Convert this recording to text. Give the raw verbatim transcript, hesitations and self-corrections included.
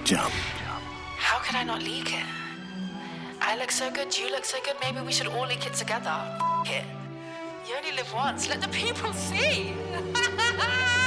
Jump. How could I not leak it? I look so good, you look so good, maybe we should all leak it together. F it. You only live once, let the people see.